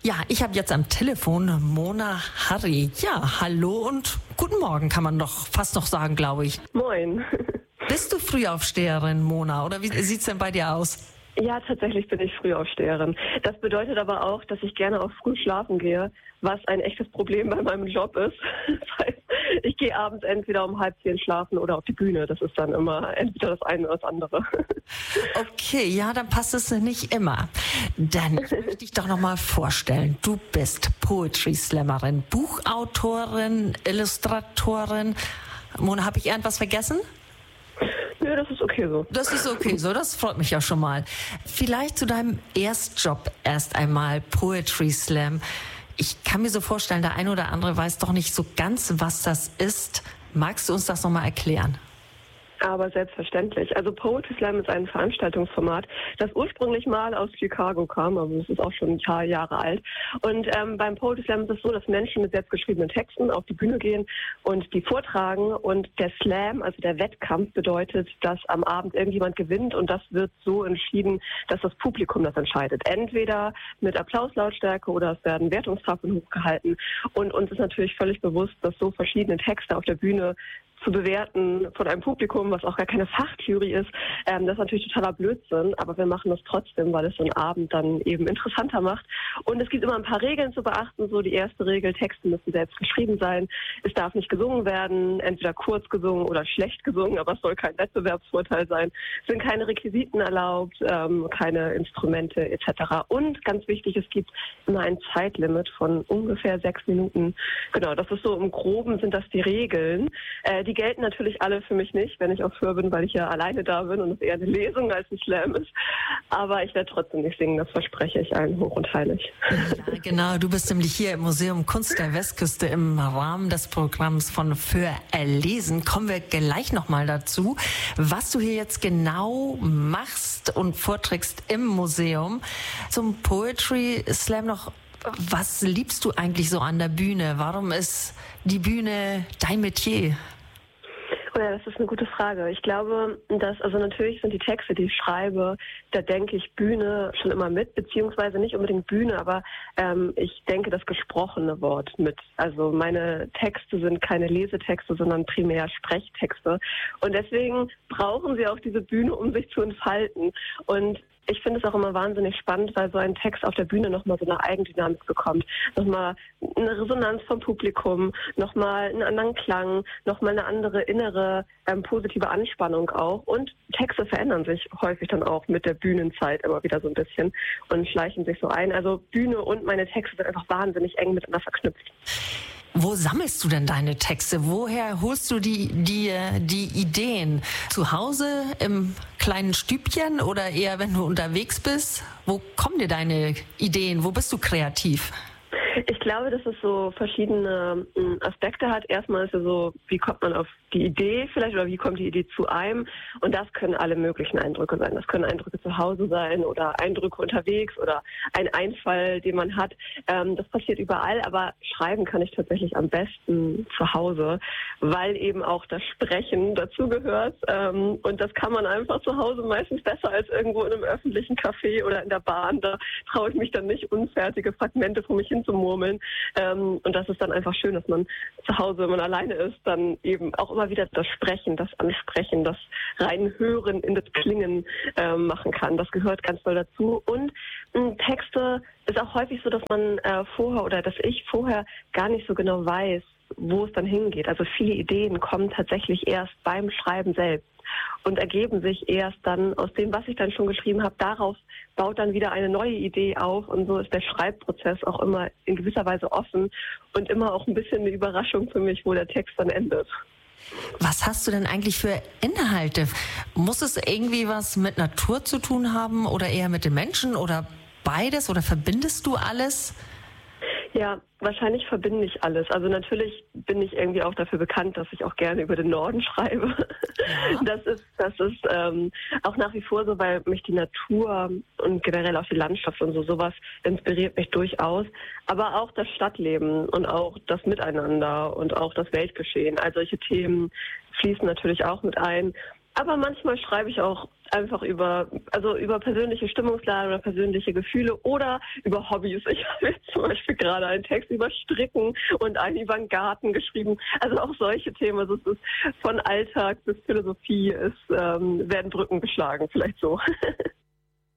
Ja, ich habe jetzt am Telefon Mona Harry. Ja, hallo und guten Morgen kann man doch fast noch sagen, glaube ich. Moin. Bist du Frühaufsteherin, Mona, oder wie sieht's denn bei dir aus? Ja, tatsächlich bin ich Frühaufsteherin. Das bedeutet aber auch, dass ich gerne auch früh schlafen gehe, was ein echtes Problem bei meinem Job ist. Das heißt, ich gehe abends entweder um 9:30 schlafen oder auf die Bühne. Das ist dann immer entweder das eine oder das andere. Okay, ja, dann passt es nicht immer. Dann möchte ich dich doch nochmal vorstellen. Du bist Poetry Slammerin, Buchautorin, Illustratorin. Mona, habe ich irgendwas vergessen? Nö, das ist okay so. Das ist okay so, das freut mich ja schon mal. Vielleicht zu deinem Erstjob erst einmal, Poetry Slam. Ich kann mir so vorstellen, der eine oder andere weiß doch nicht so ganz, was das ist. Magst du uns das nochmal erklären? Aber selbstverständlich. Also Poetry Slam ist ein Veranstaltungsformat, das ursprünglich mal aus Chicago kam, aber das ist auch schon ein paar Jahre alt. Und beim Poetry Slam ist es so, dass Menschen mit selbstgeschriebenen Texten auf die Bühne gehen und die vortragen. Und der Slam, also der Wettkampf, bedeutet, dass am Abend irgendjemand gewinnt und das wird so entschieden, dass das Publikum das entscheidet. Entweder mit Applauslautstärke oder es werden Wertungstafeln hochgehalten. Und uns ist natürlich völlig bewusst, dass so verschiedene Texte auf der Bühne zu bewerten von einem Publikum, was auch gar keine Fachjury ist, das ist natürlich totaler Blödsinn, aber wir machen das trotzdem, weil es so einen Abend dann eben interessanter macht. Und es gibt immer ein paar Regeln zu beachten. So die erste Regel, Texte müssen selbst geschrieben sein. Es darf nicht gesungen werden, entweder kurz gesungen oder schlecht gesungen, aber es soll kein Wettbewerbsvorteil sein. Es sind keine Requisiten erlaubt, keine Instrumente etc. Und ganz wichtig, es gibt immer ein Zeitlimit von ungefähr 6 Minuten. Genau, das ist so im Groben sind das die Regeln. Die gelten natürlich alle für mich nicht, wenn ich auf Tour bin, weil ich ja alleine da bin und es eher eine Lesung als ein Slam ist. Aber ich werde trotzdem nicht singen, das verspreche ich allen hoch und heilig. Ja, genau, du bist nämlich hier im Museum Kunst der Westküste im Rahmen des Programms von Für Erlesen. Kommen wir gleich nochmal dazu, was du hier jetzt genau machst und vorträgst im Museum. Zum Poetry Slam noch, was liebst du eigentlich so an der Bühne? Warum ist die Bühne dein Metier? Oh ja, das ist eine gute Frage. Ich glaube, also natürlich sind die Texte, die ich schreibe, da denke ich Bühne schon immer mit, beziehungsweise nicht unbedingt Bühne, aber ich denke das gesprochene Wort mit. Also meine Texte sind keine Lesetexte, sondern primär Sprechtexte. Und deswegen brauchen sie auch diese Bühne, um sich zu entfalten. Und ich finde es auch immer wahnsinnig spannend, weil so ein Text auf der Bühne nochmal so eine Eigendynamik bekommt. Nochmal eine Resonanz vom Publikum, nochmal einen anderen Klang, nochmal eine andere innere positive Anspannung auch. Und Texte verändern sich häufig dann auch mit der Bühnenzeit immer wieder so ein bisschen und schleichen sich so ein. Also Bühne und meine Texte sind einfach wahnsinnig eng miteinander verknüpft. Wo sammelst du denn deine Texte? Woher holst du die Ideen? Zu Hause im kleinen Stübchen oder eher, wenn du unterwegs bist? Wo kommen dir deine Ideen? Wo bist du kreativ? Ich glaube, dass es so verschiedene Aspekte hat. Erstmal ist es so, wie kommt man auf die Idee vielleicht oder wie kommt die Idee zu einem? Und das können alle möglichen Eindrücke sein. Das können Eindrücke zu Hause sein oder Eindrücke unterwegs oder ein Einfall, den man hat. Das passiert überall, aber schreiben kann ich tatsächlich am besten zu Hause, weil eben auch das Sprechen dazugehört. Und das kann man einfach zu Hause meistens besser als irgendwo in einem öffentlichen Café oder in der Bahn. Da traue ich mich dann nicht, unfertige Fragmente vor mich hin zu murmeln. Und das ist dann einfach schön, dass man zu Hause, wenn man alleine ist, dann eben auch immer wieder das Sprechen, das Ansprechen, das Reinhören in das Klingen machen kann. Das gehört ganz doll dazu. Und Texte ist auch häufig so, dass man dass ich vorher gar nicht so genau weiß, wo es dann hingeht. Also viele Ideen kommen tatsächlich erst beim Schreiben selbst und ergeben sich erst dann aus dem, was ich dann schon geschrieben habe. Darauf baut dann wieder eine neue Idee auf und so ist der Schreibprozess auch immer in gewisser Weise offen und immer auch ein bisschen eine Überraschung für mich, wo der Text dann endet. Was hast du denn eigentlich für Inhalte? Muss es irgendwie was mit Natur zu tun haben oder eher mit den Menschen oder beides oder verbindest du alles? Ja, wahrscheinlich verbinde ich alles. Also natürlich bin ich irgendwie auch dafür bekannt, dass ich auch gerne über den Norden schreibe. Ja. Das ist auch nach wie vor so, weil mich die Natur und generell auch die Landschaft und sowas inspiriert mich durchaus. Aber auch das Stadtleben und auch das Miteinander und auch das Weltgeschehen. All solche Themen fließen natürlich auch mit ein. Aber manchmal schreibe ich auch einfach über persönliche Stimmungslage oder persönliche Gefühle oder über Hobbys. Ich habe jetzt zum Beispiel gerade einen Text über Stricken und einen über den Garten geschrieben. Also auch solche Themen. Also es ist von Alltag bis Philosophie, werden Brücken geschlagen, vielleicht so.